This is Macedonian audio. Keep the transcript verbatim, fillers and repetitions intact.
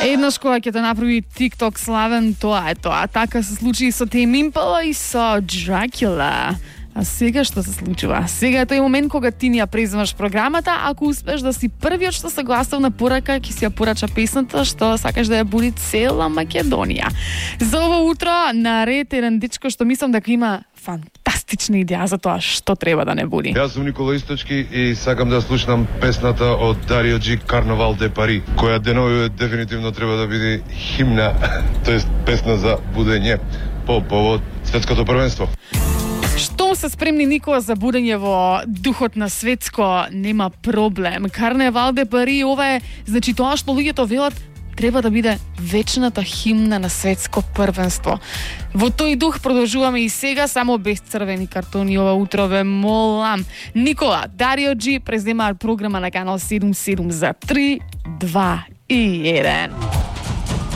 Еднаш кога ќе те направи TikTok славен, тоа е тоа. Така се случи и со Tame Impala и со Dracula. А сега што се случува? Сега е тој момент кога ти ни ја преземаш програмата, ако успеш да си првиот што се гласав на порака, ќе си ја порача песната што сакаш да ја буди цела Македонија. За ово утро на ред еден дечко што мислам дека има фантастична идеја за тоа што треба да не буди. Јас сум Никола Источки и сакам да слушнам песната од Дарио Джи Карнавал де Пари, која деновиве дефинитивно треба да биде химна, тоест песна за будење по повод светското првенство. Што се спремни Никола за будење во духот на светско, нема проблем. Карнавал де Пари, ова е, значи тоа што луѓето велат, треба да биде вечната химна на светско првенство. Во тој дух продолжуваме и сега, само без црвени картони ова утро, ве молам. Никола, Дарио Джи преземаат програма на канал седум седум за три, два и еден.